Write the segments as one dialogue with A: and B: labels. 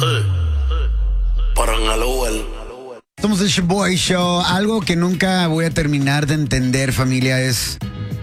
A: Somos el Shaboy Show. Algo que nunca voy a terminar de entender, familia, es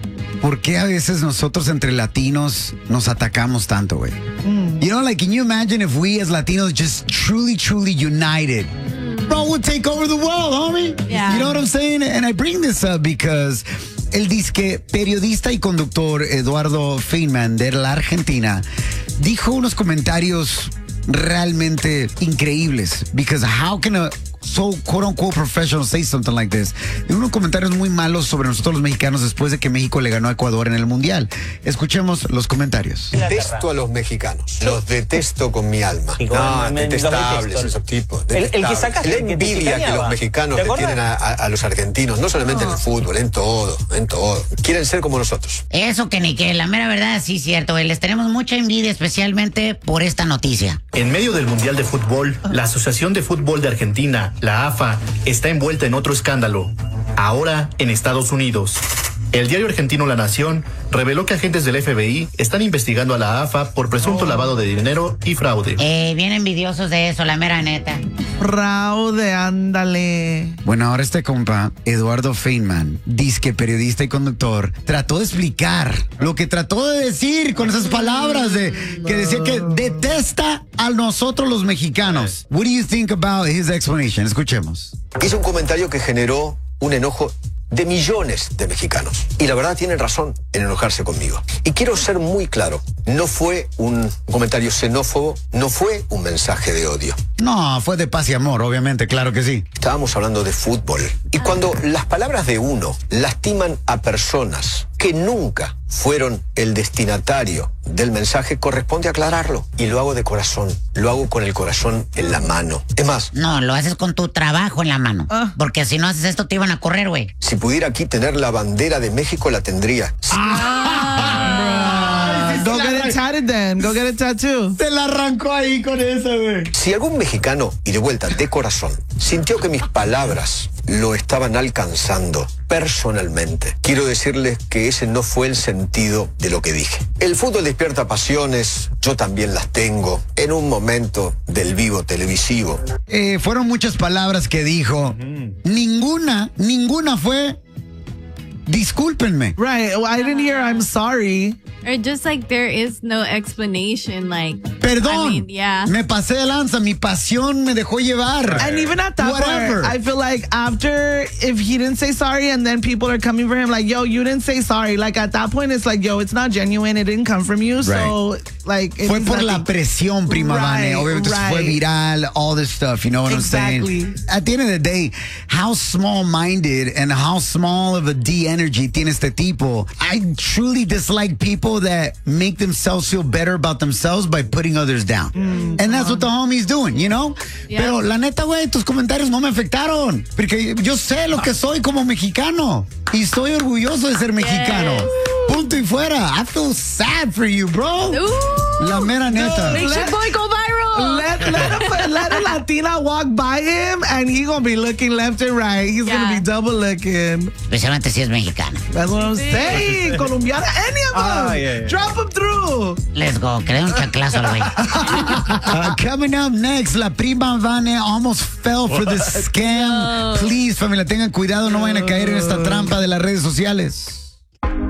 A: por qué a veces nosotros entre latinos nos atacamos tanto, güey. You know, like, can you imagine if we as Latinos just truly united? Bro, we'll take over the world, homie.
B: Yeah.
A: You know what I'm saying? And I bring this up because el disque periodista y conductor Eduardo Feynman de la Argentina dijo unos comentarios realmente increíbles. Because how can a quote-unquote professional say something like this? Y unos comentarios muy malos sobre nosotros los mexicanos después de que México le ganó a Ecuador en el Mundial. Escuchemos los comentarios.
C: Detesto a los mexicanos. Los detesto con mi alma. No, detestables esos tipos.
D: El que sacaste,
C: la
D: el que te
C: envidia que los mexicanos le tienen a los argentinos, no solamente en el fútbol, en todo. Quieren ser como nosotros.
E: Eso que ni que, la mera verdad, sí, cierto, güey. Les tenemos mucha envidia, especialmente por esta noticia.
F: En medio del Mundial de Fútbol, la Asociación de Fútbol de Argentina, la AFA, está envuelta en otro escándalo, ahora en Estados Unidos. El diario argentino La Nación reveló que agentes del FBI están investigando a la AFA por presunto lavado de dinero y fraude.
E: Bien envidiosos de eso, la mera neta.
B: Fraude, ándale.
A: Bueno, ahora este compa, Eduardo Feynman, disque periodista y conductor, trató de explicar lo que trató de decir con esas palabras que decía que detesta a nosotros los mexicanos. What do you think about his explanation? Escuchemos.
C: Hizo un comentario que generó un enojo de millones de mexicanos. Y la verdad tienen razón en enojarse conmigo. Y quiero ser muy claro, no fue un comentario xenófobo, no fue un mensaje de odio.
A: No, fue de paz y amor, obviamente, claro que sí.
C: Estábamos hablando de fútbol. Y cuando las palabras de uno lastiman a personas que nunca fueron el destinatario del mensaje, corresponde aclararlo. Y lo hago de corazón, lo hago con el corazón en la mano. Es más...
E: No, lo haces con tu trabajo en la mano. Porque si no haces esto te iban a correr, güey.
C: Si pudiera aquí tener la bandera de México, la tendría.
B: Go get it tatted then. Go get it tattoo.
A: Se la arrancó ahí con eso, güey.
C: Si algún mexicano, y de vuelta, de corazón, sintió que mis palabras lo estaban alcanzando personalmente, quiero decirles que ese no fue el sentido de lo que dije. El fútbol despierta pasiones, yo también las tengo, en un momento del vivo televisivo.
A: Fueron muchas palabras que dijo. Ninguna fue discúlpenme.
B: Right. Well, I didn't hear I'm sorry.
G: Or just like there is no explanation, like...
A: Perdón,
G: I mean, yeah.
A: me pasé de lanza, mi pasión me dejó llevar.
B: And even at that
A: Whatever.
B: point, I feel like after, if he didn't say sorry and then people are coming for him like, yo, you didn't say sorry. Like at that point, it's like, yo, it's not genuine. It didn't come from you. So, like...
A: Fue por la presión, prima Vane. Obviamente fue viral, all this stuff, you know what I'm saying? At the end of the day, how small-minded and how small of a D-energy tiene este tipo. I truly dislike people that make themselves feel better about themselves by putting others down. And that's what the homie's doing, you know?
G: Yeah.
A: Pero la neta, güey, tus comentarios no me afectaron. Porque yo sé lo que soy como mexicano. Y estoy orgulloso de ser mexicano. Punto y fuera. I feel sad for you, bro.
G: Ooh.
A: La mera neta.
G: Make your boy go viral.
B: Let a Latina walk by him and he gonna be looking left and right. He's gonna be double looking.
E: Especialmente si es mexicana.
B: That's what I'm saying. Colombiana, any of them. Drop them through.
E: Let's go. Que le dé un chanclazo al güey.
A: Coming up next, la prima Vane almost fell for this scam. Please, familia, tengan cuidado, no vayan a caer en esta trampa de las redes sociales.